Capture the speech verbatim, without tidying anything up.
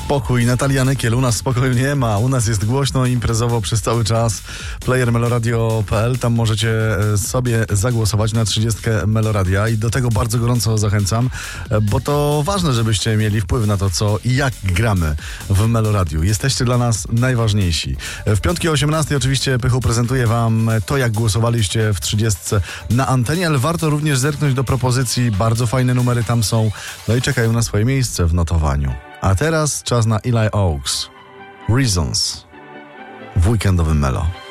spokój. Natalia Nykiel, u nas spokoju nie ma. U nas jest głośno i imprezowo przez cały czas. Player meloradio kropka p l. Tam możecie sobie zagłosować na trzydziestkę Meloradia i do tego bardzo gorąco zachęcam, bo to ważne, żebyście mieli wpływ na to, co i jak gramy w Meloradiu. Jesteście dla nas najważniejsi. W piątki o osiemnastej oczywiście Pychu prezentuje wam to, jak głosowaliście w trzydziestce na antenie, ale warto również zerknąć do propozycji. Bardzo fajne numery tam są. No i czekają na swoje miejsce w notowaniu. A teraz czas na Eli Oaks. Reasons w weekendowym Melo.